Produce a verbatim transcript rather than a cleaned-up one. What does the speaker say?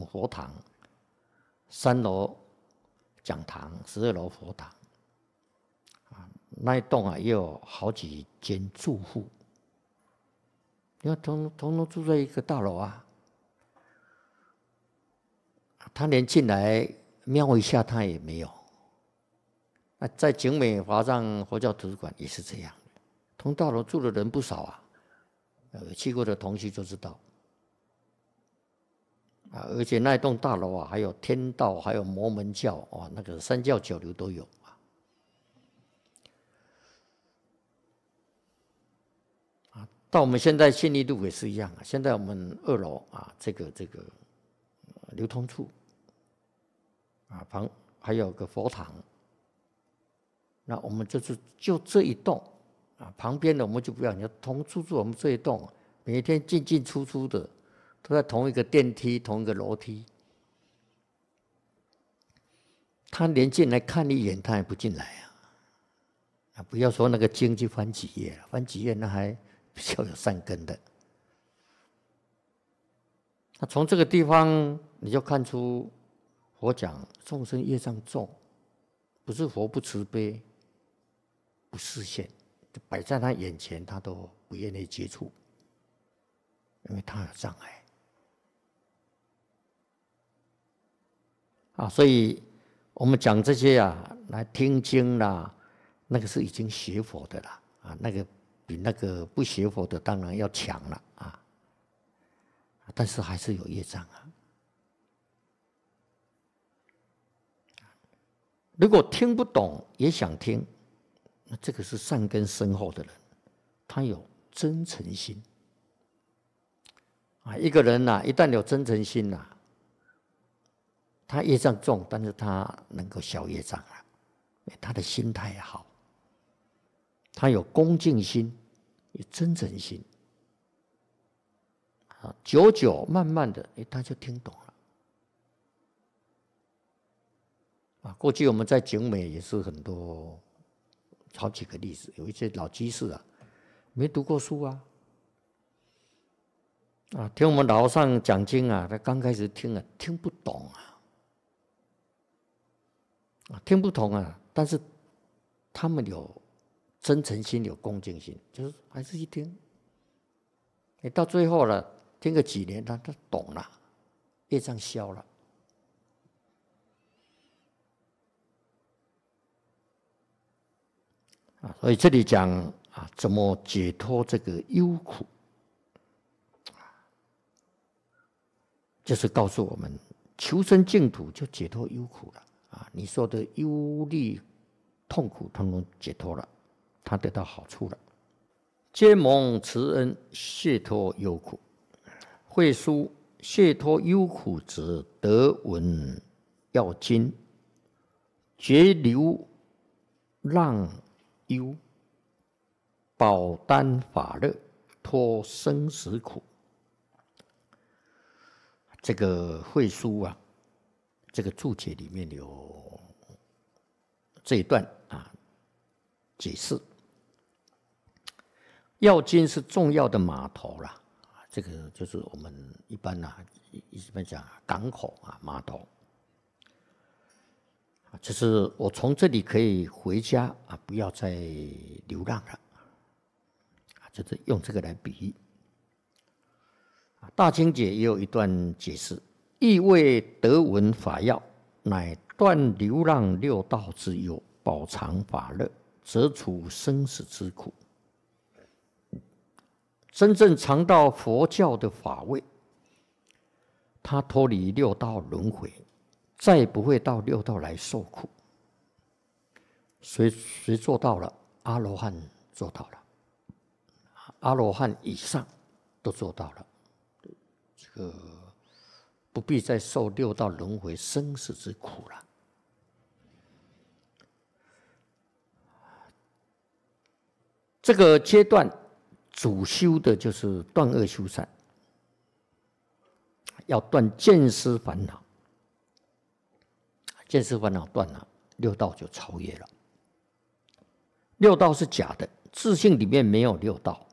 佛堂，三楼讲堂，十二楼佛堂。啊，那一栋啊也有好几间住户，因为通通通住在一个大楼啊。他连进来瞄一下他也没有。那在景美华藏佛教图书馆也是这样，同大楼住的人不少啊，呃，去过的同学就知道。啊，而且那一栋大楼啊，还有天道，还有摩门教，哇，那个三教九流都有啊。啊，到我们现在信义路也是一样啊。现在我们二楼啊，这个这个流通处啊，旁还有个佛堂。那我们就是就这一栋啊，旁边的我们就不要，你要同住住我们这一栋，每天进进出出的。都在同一个电梯，同一个楼梯，他连进来看一眼，他也不进来啊！啊，不要说那个经去翻几页了，翻几页那还比较有善根的。那从这个地方你就看出，佛讲众生业障重，不是佛不慈悲，不示现，就摆在他眼前，他都不愿意接触，因为他有障碍。啊，所以我们讲这些啊，来听经啦，那个是已经学佛的啦，啊，那个比那个不学佛的当然要强了啊，但是还是有业障啊。如果听不懂也想听，那这个是善根深厚的人，他有真诚心啊。一个人呐、啊，一旦有真诚心呐、啊。他业障重，但是他能够消业障啊，他的心态好，他有恭敬心，有真诚心，啊，久久慢慢的，哎，他就听懂了。啊，过去我们在景美也是很多好几个例子，有一些老居士啊，没读过书啊，啊，听我们老和尚讲经啊，他刚开始听啊，听不懂啊。啊，听不懂啊，但是他们有真诚心，有恭敬心，就是还是去听。你到最后了，听个几年，他他懂了，业障消了。啊，所以这里讲啊，怎么解脱这个忧苦，就是告诉我们，求生净土就解脱忧苦了。啊，你说的忧虑、痛苦，统统解脱了，他得到好处了。皆蒙慈恩，解脱忧苦。会书解脱忧苦者，得闻要经，绝流浪忧，保单法乐，脱生死苦。这个会书啊。这个注解里面有这一段啊解释，要经是重要的码头啦，这个就是我们一般啊一般讲港口啊码头，就是我从这里可以回家啊，不要再流浪了，啊，就是用这个来比喻。大经解也有一段解释。亦为得闻法要，乃断流浪六道之忧，保常法乐，则除生死之苦。真正尝到佛教的法味，他脱离六道轮回，再不会到六道来受苦。谁谁做到了？阿罗汉做到了，阿罗汉以上都做到了，这个。不必再受六道轮回生死之苦了。这个阶段主修的就是断恶修善，要断见思烦恼，见思烦恼断了，六道就超越了。六道是假的，自性里面没有六道，